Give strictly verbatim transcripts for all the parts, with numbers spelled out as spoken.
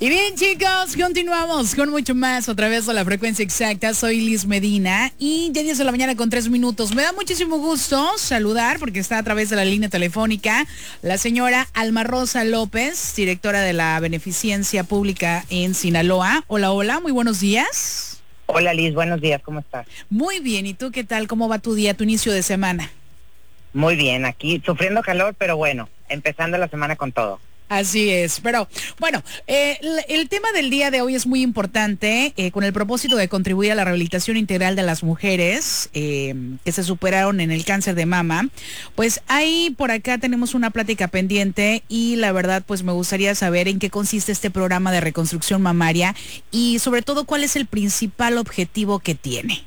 Y bien, chicos, continuamos con mucho más otra vez a la frecuencia exacta. Soy Liz Medina y ya diez de la mañana con tres minutos. Me da muchísimo gusto saludar porque está a través de la línea telefónica la señora Alma Rosa López, directora de la Beneficencia Pública en Sinaloa. Hola, hola, muy buenos días. Hola Liz, buenos días, ¿cómo estás? Muy bien, ¿y tú qué tal? ¿Cómo va tu día, tu inicio de semana? Muy bien, aquí sufriendo calor, pero bueno, empezando la semana con todo. Así es, pero bueno, eh, el, el tema del día de hoy es muy importante eh, con el propósito de contribuir a la rehabilitación integral de las mujeres eh, que se superaron en el cáncer de mama. Pues ahí por acá tenemos una plática pendiente y la verdad pues me gustaría saber en qué consiste este programa de reconstrucción mamaria y sobre todo cuál es el principal objetivo que tiene.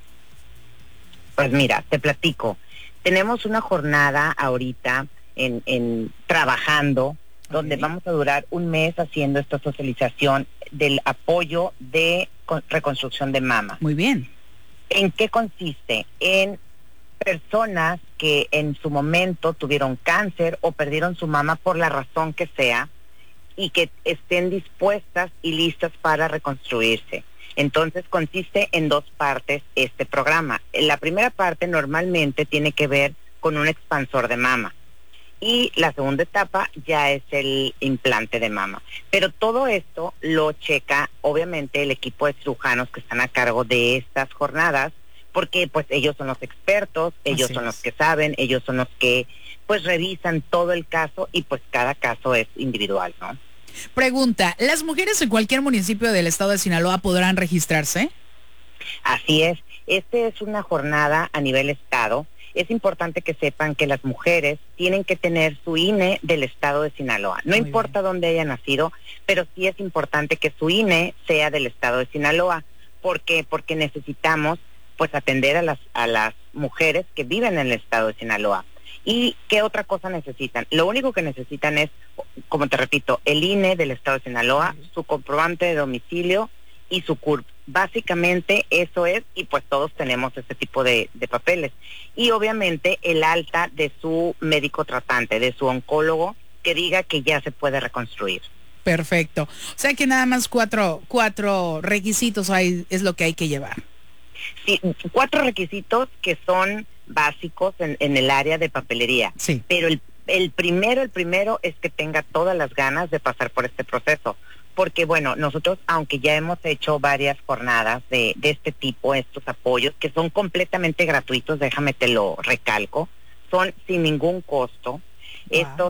Pues mira, te platico, tenemos una jornada ahorita en, en trabajando donde okay. vamos a durar un mes haciendo esta socialización del apoyo de reconstrucción de mama. Muy bien. ¿En qué consiste? En personas que en su momento tuvieron cáncer o perdieron su mama por la razón que sea y que estén dispuestas y listas para reconstruirse. Entonces consiste en dos partes este programa. La primera parte normalmente tiene que ver con un expansor de mama. Y la segunda etapa ya es el implante de mama. Pero todo esto lo checa, obviamente, el equipo de cirujanos que están a cargo de estas jornadas, porque pues ellos son los expertos, ellos Así son es. los que saben, ellos son los que pues revisan todo el caso y pues cada caso es individual, ¿no? Pregunta, ¿las mujeres en cualquier municipio del estado de Sinaloa podrán registrarse? Así es, esta es una jornada a nivel estado. Es importante que sepan que las mujeres tienen que tener su I N E del estado de Sinaloa. No Muy importa bien. dónde haya nacido, pero sí es importante que su I N E sea del estado de Sinaloa. ¿Por qué? Porque necesitamos pues atender a las a las mujeres que viven en el estado de Sinaloa. ¿Y qué otra cosa necesitan? Lo único que necesitan es, como te repito, el I N E del estado de Sinaloa, su comprobante de domicilio y su C U R P. Básicamente eso es, y pues todos tenemos este tipo de, de papeles. Y obviamente el alta de su médico tratante, de su oncólogo, que diga que ya se puede reconstruir. Perfecto. O sea que nada más cuatro, cuatro requisitos hay, es lo que hay que llevar. Sí, cuatro requisitos que son básicos en, en el área de papelería. Sí. Pero el, el primero, el primero es que tenga todas las ganas de pasar por este proceso. Porque bueno, nosotros, aunque ya hemos hecho varias jornadas de, de este tipo, estos apoyos, que son completamente gratuitos, déjame te lo recalco, son sin ningún costo. Wow. Estos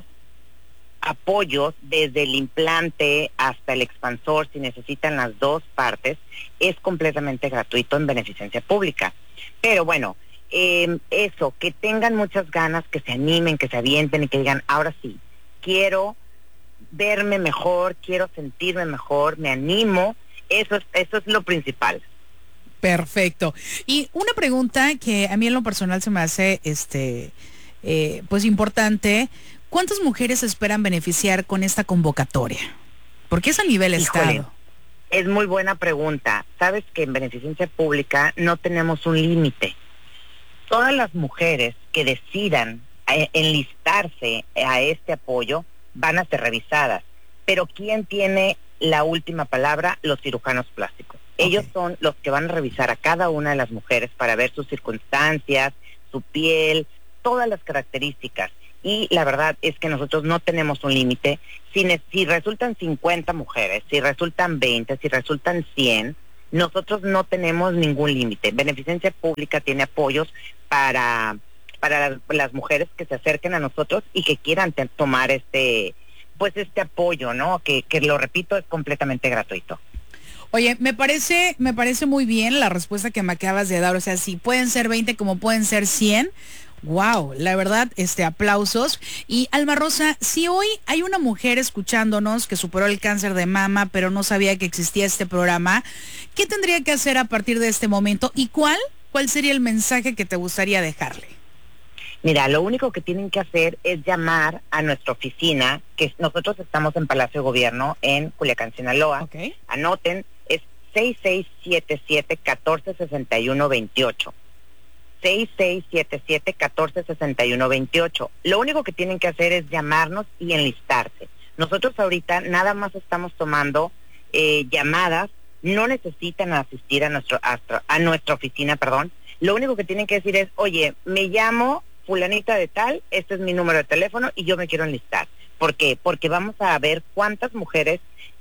apoyos, desde el implante hasta el expansor, si necesitan las dos partes, es completamente gratuito en Beneficencia Pública. Pero bueno, eh, eso, que tengan muchas ganas, que se animen, que se avienten y que digan, ahora sí, quiero verme mejor, quiero sentirme mejor, me animo, eso es, eso es lo principal. Perfecto. Y una pregunta que a mí en lo personal se me hace este eh, pues importante, ¿cuántas mujeres esperan beneficiar con esta convocatoria? Porque es a nivel Híjole, estado. Es muy buena pregunta. Sabes que en Beneficencia Pública no tenemos un límite. Todas las mujeres que decidan eh, enlistarse a este apoyo van a ser revisadas, pero ¿quién tiene la última palabra? Los cirujanos plásticos. Okay. Ellos son los que van a revisar a cada una de las mujeres para ver sus circunstancias, su piel, todas las características. Y la verdad es que nosotros no tenemos un límite. Si, si resultan cincuenta mujeres, si resultan veinte, si resultan cien, nosotros no tenemos ningún límite. Beneficencia Pública tiene apoyos para... para las, las mujeres que se acerquen a nosotros y que quieran te, tomar este, pues este apoyo, ¿no? Que, que lo repito, es completamente gratuito. Oye, me parece, me parece muy bien la respuesta que me acabas de dar. O sea, si pueden ser veinte como pueden ser cien. Wow, la verdad, este, aplausos. Y Alma Rosa, si hoy hay una mujer escuchándonos que superó el cáncer de mama, pero no sabía que existía este programa, ¿qué tendría que hacer a partir de este momento? ¿Y cuál? ¿Cuál sería el mensaje que te gustaría dejarle? Mira, lo único que tienen que hacer es llamar a nuestra oficina, que nosotros estamos en Palacio de Gobierno en Culiacán, Sinaloa. Okay. Anoten, es seis seis siete siete, uno cuatro seis uno, dos ocho. seis seis siete siete, uno cuatro seis uno, dos ocho. Lo único que tienen que hacer es llamarnos y enlistarse. Nosotros ahorita nada más estamos tomando eh, llamadas, no necesitan asistir a, nuestro, a, a nuestra oficina, perdón. Lo único que tienen que decir es, oye, me llamo fulanita de tal, este es mi número de teléfono y yo me quiero enlistar. ¿Por qué? Porque vamos a ver cuántas mujeres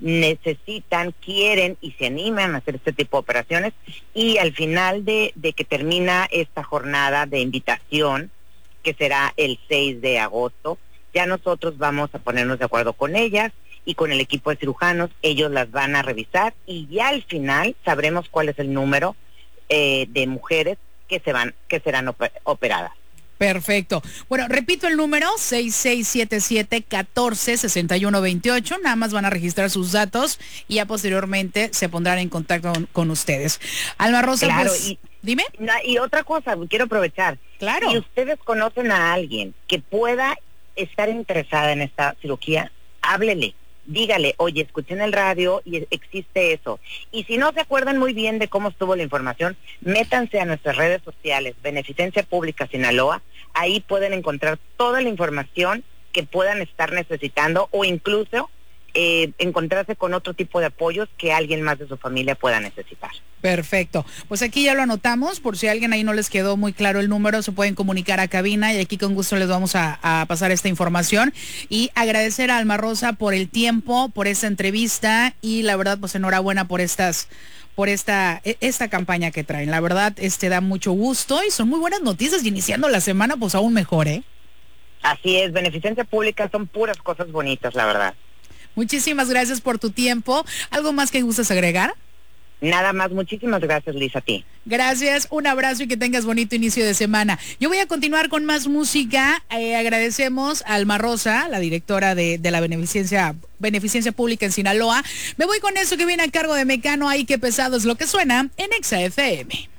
necesitan, quieren y se animan a hacer este tipo de operaciones, y al final de, de que termina esta jornada de invitación, que será el seis de agosto, ya nosotros vamos a ponernos de acuerdo con ellas y con el equipo de cirujanos. Ellos las van a revisar y ya al final sabremos cuál es el número eh, de mujeres que se van, que serán oper- operadas. Perfecto. Bueno, repito el número, seis seis siete siete, uno cuatro, seis uno dos ocho. Nada más van a registrar sus datos y ya posteriormente se pondrán en contacto con, con ustedes. Alma Rosa, claro, pues, y, dime. Y otra cosa, quiero aprovechar. Claro. Si ustedes conocen a alguien que pueda estar interesada en esta cirugía, háblele. Dígale, oye, escuché en el radio y existe eso. Y si no se acuerdan muy bien de cómo estuvo la información, métanse a nuestras redes sociales, Beneficencia Pública Sinaloa. Ahí pueden encontrar toda la información que puedan estar necesitando, o incluso eh, encontrarse con otro tipo de apoyos que alguien más de su familia pueda necesitar. Perfecto. Pues aquí ya lo anotamos, por si a alguien ahí no les quedó muy claro el número, se pueden comunicar a cabina y aquí con gusto les vamos a, a pasar esta información. Y agradecer a Alma Rosa por el tiempo, por esta entrevista, y la verdad, pues enhorabuena por estas por esta esta campaña que traen. La verdad, este da mucho gusto y son muy buenas noticias, y iniciando la semana pues aún mejor, ¿eh? Así es, Beneficencia Pública son puras cosas bonitas, la verdad. Muchísimas gracias por tu tiempo. ¿Algo más que gustes agregar? Nada más, muchísimas gracias, Lisa, a ti. Gracias, un abrazo y que tengas bonito inicio de semana. Yo voy a continuar con más música. Eh, agradecemos a Alma Rosa, la directora de, de la Beneficencia, Beneficencia Pública en Sinaloa. Me voy con eso que viene a cargo de Mecano. Ahí qué pesado es lo que suena en Exa F M.